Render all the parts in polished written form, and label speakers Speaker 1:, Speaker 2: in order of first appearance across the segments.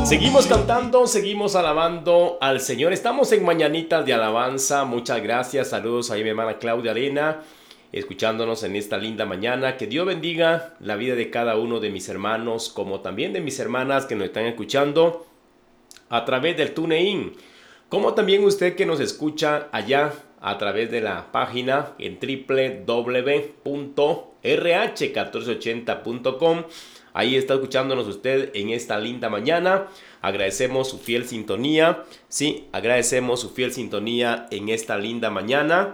Speaker 1: Seguimos cantando, seguimos alabando al Señor. Estamos en Mañanitas de Alabanza. Muchas gracias. Saludos a mi hermana Claudia Arena, escuchándonos en esta linda mañana. Que Dios bendiga la vida de cada uno de mis hermanos, como también de mis hermanas que nos están escuchando a través del TuneIn, como también usted que nos escucha allá a través de la página en www.rh1480.com. Ahí está escuchándonos usted en esta linda mañana. Agradecemos su fiel sintonía. Sí, agradecemos su fiel sintonía en esta linda mañana.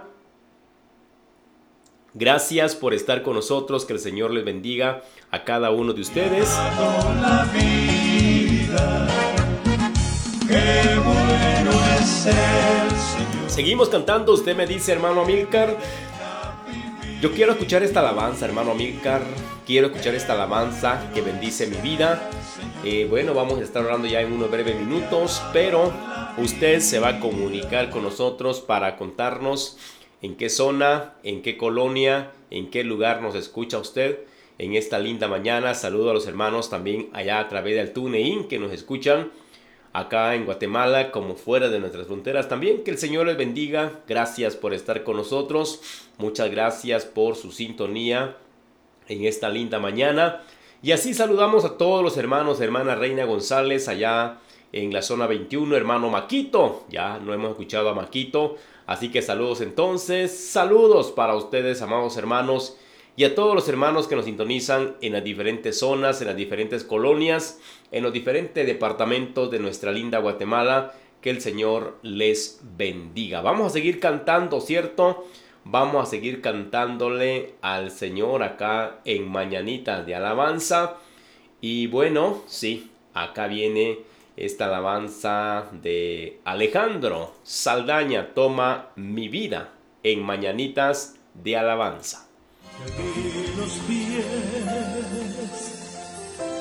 Speaker 1: Gracias por estar con nosotros. Que el Señor les bendiga a cada uno de ustedes.
Speaker 2: La vida, qué bueno es el Señor.
Speaker 1: Seguimos cantando. Usted me dice, hermano Amílcar, yo quiero escuchar esta alabanza, hermano Amílcar. Quiero escuchar esta alabanza que bendice mi vida. Bueno, vamos a estar hablando ya en unos breves minutos, pero usted se va a comunicar con nosotros para contarnos en qué zona, en qué colonia, en qué lugar nos escucha usted en esta linda mañana. Saludo a los hermanos también allá a través del TuneIn que nos escuchan acá en Guatemala como fuera de nuestras fronteras también. Que el Señor les bendiga. Gracias por estar con nosotros. Muchas gracias por su sintonía en esta linda mañana. Y así saludamos a todos los hermanos, hermana Reina González allá en la zona 21, hermano Maquito. Ya no hemos escuchado a Maquito, así que saludos entonces. Saludos para ustedes, amados hermanos, y a todos los hermanos que nos sintonizan en las diferentes zonas, en las diferentes colonias, en los diferentes departamentos de nuestra linda Guatemala. Que el Señor les bendiga. Vamos a seguir cantando, ¿cierto? Vamos a seguir cantándole al Señor acá en Mañanitas de Alabanza. Y bueno, sí, acá viene esta alabanza de Alejandro Saldaña. Toma mi vida en Mañanitas de Alabanza.
Speaker 2: Y los pies